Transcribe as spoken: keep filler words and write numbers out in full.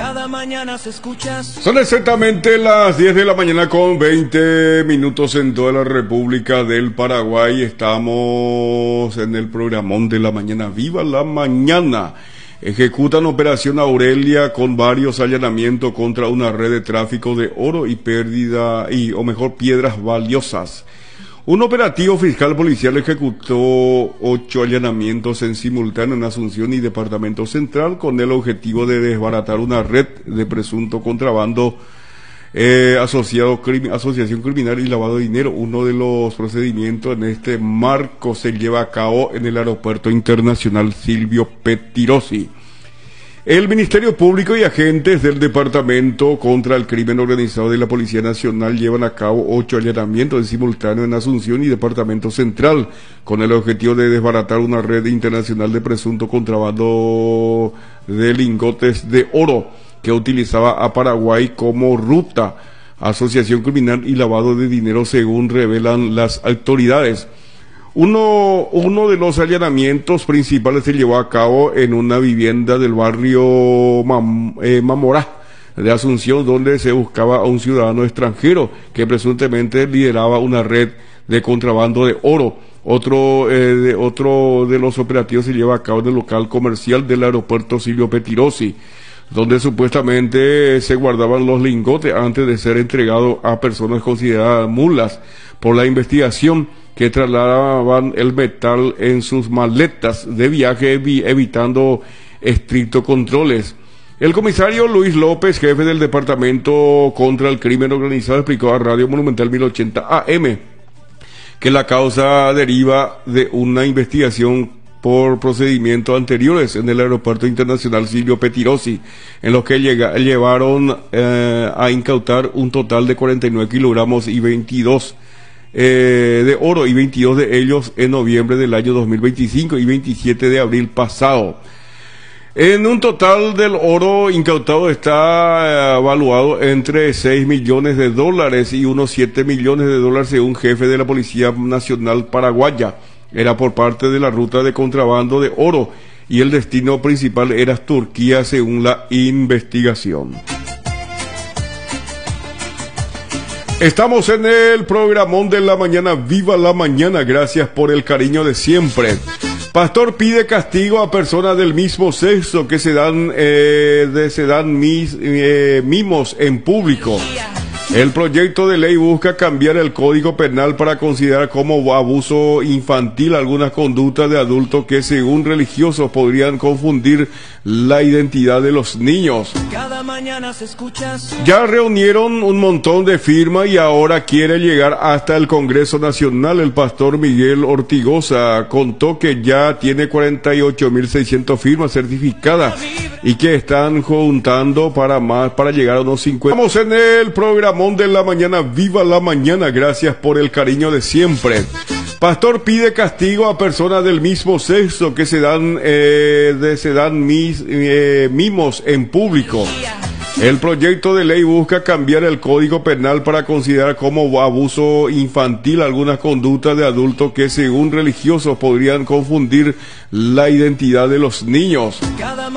Cada mañana se escuchas. Son exactamente las diez de la mañana con veinte minutos en toda la República del Paraguay. Estamos en el programón de la mañana. ¡Viva la mañana! Ejecutan operación Aurelia con varios allanamientos contra una red de tráfico de oro y pérdida, y o mejor, piedras valiosas. Un operativo fiscal policial ejecutó ocho allanamientos en simultáneo en Asunción y Departamento Central con el objetivo de desbaratar una red de presunto contrabando, eh, asociado, crim, asociación criminal y lavado de dinero. Uno de los procedimientos en este marco se lleva a cabo en el Aeropuerto Internacional Silvio Pettirossi. El Ministerio Público y agentes del Departamento contra el Crimen Organizado de la Policía Nacional llevan a cabo ocho allanamientos en simultáneo en Asunción y Departamento Central, con el objetivo de desbaratar una red internacional de presunto contrabando de lingotes de oro que utilizaba a Paraguay como ruta, asociación criminal y lavado de dinero, según revelan las autoridades. Uno, uno de los allanamientos principales se llevó a cabo en una vivienda del barrio Mam, eh, Mamorá de Asunción, donde se buscaba a un ciudadano extranjero que presuntamente lideraba una red de contrabando de oro. Otro, eh, de, otro de los operativos se lleva a cabo en el local comercial del aeropuerto Silvio Pettirossi, donde supuestamente se guardaban los lingotes antes de ser entregados a personas consideradas mulas por la investigación, que trasladaban el metal en sus maletas de viaje, evitando estrictos controles. El comisario Luis López, jefe del Departamento contra el Crimen Organizado, explicó a Radio Monumental mil ochenta A M que la causa deriva de una investigación por procedimientos anteriores en el Aeropuerto Internacional Silvio Pettirossi, en los que llega, llevaron eh, a incautar un total de cuarenta y nueve kilogramos y veintidós Eh, de oro, y veintidós de ellos en noviembre del año dos mil veinticinco y veintisiete de abril pasado. En un total del oro incautado está eh, evaluado entre seis millones de dólares y unos siete millones de dólares, según jefe de la Policía Nacional Paraguaya. Era por parte de la ruta de contrabando de oro y el destino principal era Turquía, según la investigación. Estamos en el programón de la mañana. ¡Viva la mañana! Gracias por el cariño de siempre. Pastor pide castigo a personas del mismo sexo que se dan, eh, de, se dan mis, eh, mimos en público. El proyecto de ley busca cambiar el Código Penal para considerar como abuso infantil algunas conductas de adultos que, según religiosos, podrían confundir la identidad de los niños. Cada mañana se escuchas. Ya reunieron un montón de firmas y ahora quiere llegar hasta el Congreso Nacional. El pastor Miguel Ortigosa contó que ya tiene cuarenta y ocho mil seiscientas firmas certificadas y que están juntando para más, para llegar a unos cincuenta. Estamos en el programón de la mañana. ¡Viva la mañana! Gracias por el cariño de siempre. Pastor pide castigo a personas del mismo sexo que se dan, eh, de, se dan mis, eh, mimos en público. El proyecto de ley busca cambiar el Código Penal para considerar como abuso infantil algunas conductas de adultos que, según religiosos, podrían confundir la identidad de los niños.